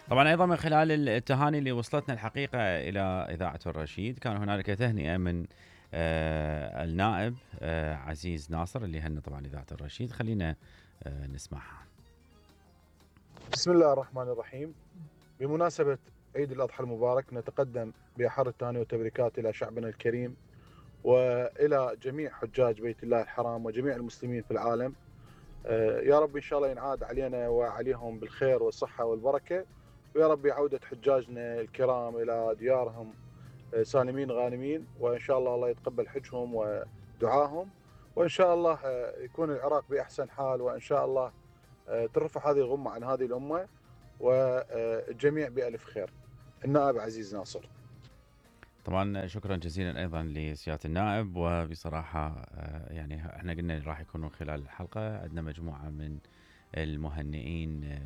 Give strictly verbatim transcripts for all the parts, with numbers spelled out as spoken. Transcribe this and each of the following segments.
طبعا أيضا من خلال التهاني اللي وصلتنا الحقيقة إلى إذاعة الرشيد، كان هنالك تهنئة من آه النائب آه عزيز ناصر اللي هن طبعا إذاعة الرشيد. خلينا آه نسمعها. بسم الله الرحمن الرحيم. بمناسبة عيد الأضحى المبارك نتقدم بأحر التهاني والتبريكات إلى شعبنا الكريم وإلى جميع حجاج بيت الله الحرام وجميع المسلمين في العالم. يا رب إن شاء الله ينعاد علينا وعليهم بالخير والصحة والبركة، ويا رب عودة حجاجنا الكرام إلى ديارهم سالمين غانمين، وإن شاء الله الله يتقبل حجهم ودعاهم، وإن شاء الله يكون العراق بأحسن حال، وإن شاء الله ترفع هذه الغمة عن هذه الأمة والجميع بألف خير. النائب عزيز ناصر. طبعا شكرا جزيلا ايضا لسياده النائب. وبصراحه يعني احنا قلنا راح يكونوا خلال الحلقه عندنا مجموعه من المهنئين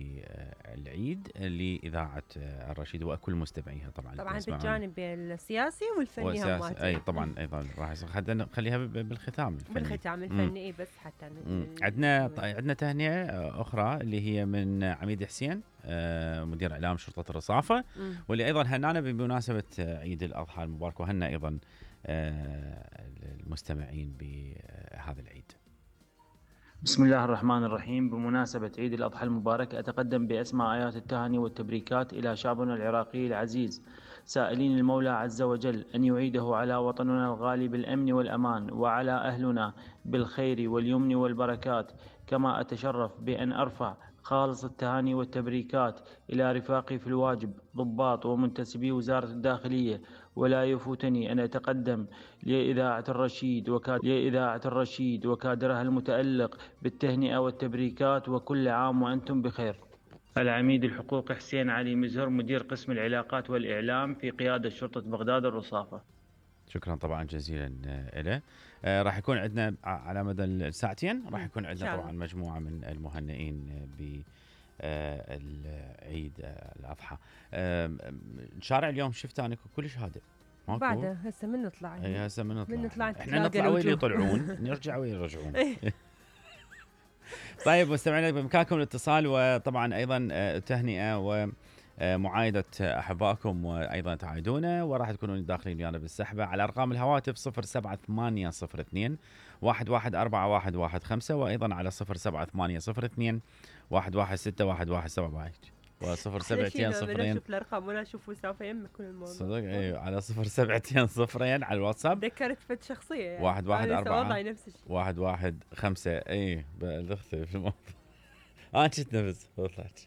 بالعيد لاذاعه الرشيد وكل مستمعيها. طبعا طبعا بالجانب السياسي والفني هم اي طبعا ايضا راح يصير خليها بالختام الفني. بالختام الفني بس حتى عندنا عندنا تهنئه اخرى اللي هي من عميد حسين مدير اعلام شرطه الرصافه، واللي ايضا هنانا بمناسبه عيد الاضحى المبارك، وهنا ايضا المستمعين بهذا العيد. بسم الله الرحمن الرحيم. بمناسبة عيد الأضحى المبارك أتقدم بأسمى آيات التهاني والتبريكات إلى شعبنا العراقي العزيز، سائلين المولى عز وجل أن يعيده على وطننا الغالي بالأمن والأمان، وعلى أهلنا بالخير واليمن والبركات. كما أتشرف بأن أرفع خالص التهاني والتبريكات إلى رفاقي في الواجب ضباط ومنتسبي وزارة الداخلية، ولا يفوتني أن أتقدم لإذاعة الرشيد وكاد... لإذاعة الرشيد وكادرها المتألق بالتهنئة والتبريكات، وكل عام وأنتم بخير. العميد الحقوق حسين علي مزهر، مدير قسم العلاقات والإعلام في قيادة شرطة بغداد الرصافة. شكرا طبعا جزيلا له. آه راح يكون عندنا على مدى الساعتين راح يكون عندنا طبعا مجموعة من المهنئين ب آه العيد آه الأضحى. آه شارع اليوم شفت أنا كلش هادئ. بعد هسه من نطلع اي هسه من نطلع, من نطلع احنا نطلع وين يطلعون نرجع وين يرجعون. طيب مستمعينا بإمكانكم الاتصال، وطبعا أيضا تهنئة ومعايدة أحبائكم وأيضا تعايدونا، وراح تكونون داخلين ويانا بالسحبة على أرقام الهواتف صفر سبعة ثمانية صفر اثنين واحد واحد أربعة واحد واحد خمسة، وأيضا على صفر سبعة ثمانية صفر اثنين واحد واحد ستة واحد واحد سبعة وصفر سبعتين صفرين. نشوف الأرقام ولا نشوفوا سوف يمك كل الموضوع. صدق ايوه على صفر سبعتين صفرين على الواتساب. ذكرت فت شخصية يعني. واحد واحد أربعة واحد واحد خمسة. اي بختلف الموضوع. أنا كنت نفس طلعت.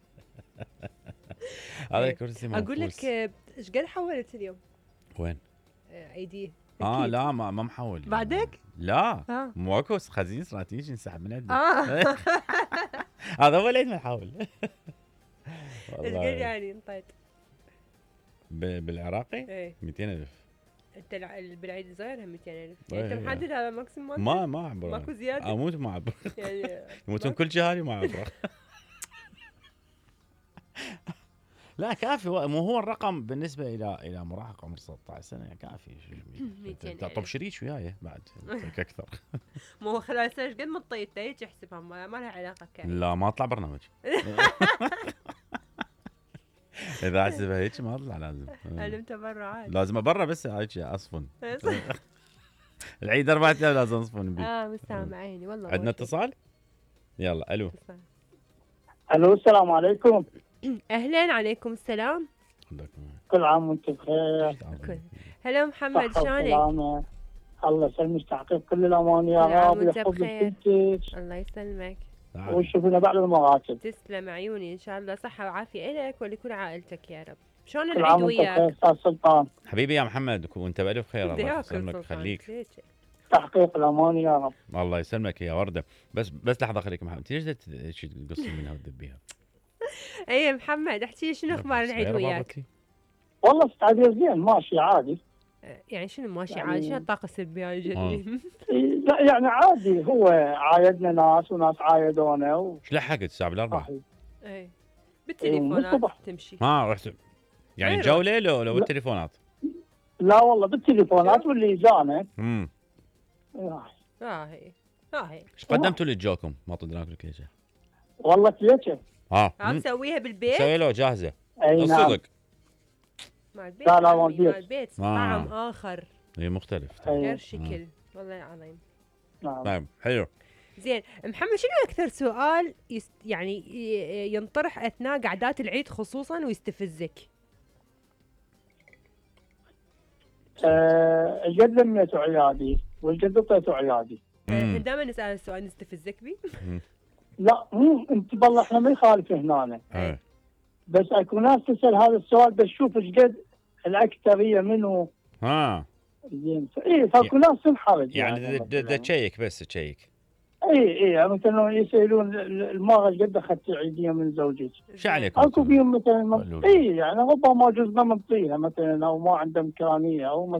هذا كرسي موفوس. أقول لك إيش قد حولت اليوم؟ وين؟ عيدي. اه لا ما ما محول. بعدك؟ لا ماكو خزين استراتيجي نسحب من عندنا. آه. هذا هو العيد ما نحول. ايش قد يعني انطيت؟ بالعراقي؟ ايه مئتين ألف. انت بالعيد الصغير هم مئتين ألف. يعني انت محدد هذا ماكسيموم؟ ما ما عبر. ماكو زيادة؟ اموت ما عبر. يعني يموتون كل جهالي ما عبر. لا كافي، مو هو الرقم بالنسبة إلى إلى مراهق عمر ستة عشر سنة كافي. مئتين ألف. طب شريك وياي بعد أكثر. مو هو خلال سنة قد ما طيت هيك احسبها ما لها علاقة كافي. لا ما أطلع برنامج. إذا أحسبها هيك ما أطلع لازم. أنا متبرع عادي. لازم أبرع بس هيك أصفن. العيد أربعة أيام لازم أصفن بيه. آه مستمع عيني والله. عندنا اتصال؟ يلا ألو. ألو السلام عليكم. أهلا عليكم السلام. كل عام وانت بخير. هلا محمد شلونك؟ الله يسلمك، تحقيق كل الأمان يا رب، يحفظ بنتك. الله يسلمك. ويشوفنا بعد المراتب. تسلم عيوني، إن شاء الله صحة وعافية لك ولكل عائلتك يا رب. شلون العيد وياك؟ سلطان حبيبي يا محمد وانت بألف خير. الله يسلمك خليك. تحقيق الأمان يا رب. الله يسلمك يا وردة. بس بس لحظة خليك محمد، ليش تقصي منها وتدبيها؟ اي محمد احكي لي شنو اخبار العيد وياك؟ والله استعداد زين ماشي عادي. يعني شنو ماشي يعني عادي؟ شنو الطاقة السلبية الجديدة؟ لا يعني عادي، هو عايدنا ناس وناس عايدونا و... ايش لحقت الساعة بالأربعة؟ اي بالتليفونات تمشي. ما رحت يعني الجولة لو لو بالتليفونات؟ لا والله بالتليفونات واللي جانا. امم اه هي اه هي ايش قدمتوا للجوكم؟ ما طلعنا لك ليش؟ والله كليتش. اه عم تسويها بالبيت؟ سوي له جاهزة. اي نعم. الصدق. مع البيت لا، لا، عمي، مال البيت. مع البيت آه. طعم اخر اي مختلف. أي. غير شكل. والله العظيم. نعم. طيب حلو. زين محمد، شنو اكثر سؤال يست يعني ي- ينطرح اثناء قعدات العيد خصوصا ويستفزك؟ آه، الجد لميته عيادي والجد طيته عيادي. مم. دائما نسال السؤال نستفزك بيه. لا مو انت بالله احنا ما يخالف هنا، اي بس اكو ناس تسال هذا السؤال بس شوف ايش قد الاكثريه منه ها زين. اي فاكو ناس تنحرج يعني دا تشيك بس تشيك. اي اي مثلا يسالون المراه ايش قد اخذتي عيديه من زوجك؟ شو عليكم؟ اكو فيهم مثلا قالوا لي. اي يعني ربما جوز ما منطيها مثلا او ما عنده امكانيه او